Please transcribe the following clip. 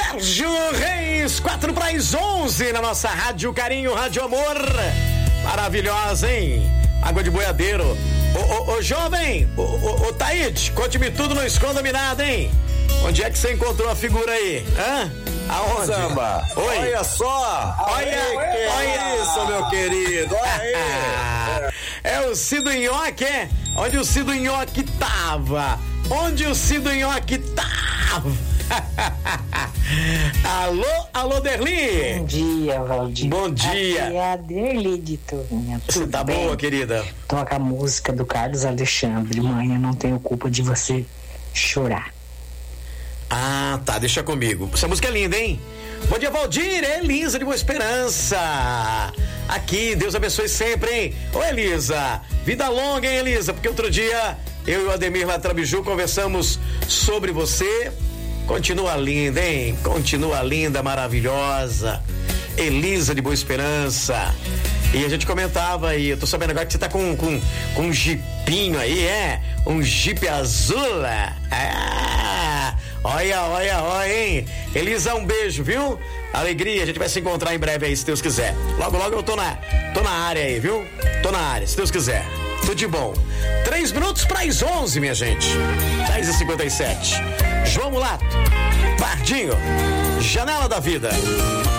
Sérgio Reis, 4:11 na nossa Rádio Carinho, Rádio Amor. Maravilhosa, hein? Água de boiadeiro. Ô jovem, ô Taíde, conte-me tudo, não esconda-me nada, hein? Onde é que você encontrou a figura aí? Hã? Aonde? Samba. Oi. Olha só. Olha isso, meu querido. Olha aí. É o Cido Nhoque, é? Onde o Cido Nhoque tava? Onde o Cido Nhoque tava? Alô, Derli. Bom dia, Valdir. Bom dia. Aqui é a Derli de Turminha. Você tá bem? boa, querida? Toca a música do Carlos Alexandre. Mãe, eu não tenho culpa de você chorar. Ah, tá, deixa comigo. Essa música é linda, hein? Bom dia, Valdir, é Elisa de Boa Esperança. Aqui, Deus abençoe sempre, hein? Ô, Elisa, vida longa, hein, Elisa? Porque outro dia, eu e o Ademir Latrabiju conversamos sobre você. Continua linda, hein? Continua linda, maravilhosa. Elisa de Boa Esperança. E a gente comentava aí, eu tô sabendo agora que você tá com um jipinho aí, é? Um jipe azul. Olha, hein? Elisa, um beijo, viu? Alegria, a gente vai se encontrar em breve aí, se Deus quiser. Logo eu tô na área aí, viu? Tô na área, se Deus quiser. Tudo de bom. 3 minutos para as 11, minha gente. 10h57. João Mulato, Pardinho, Janela da Vida.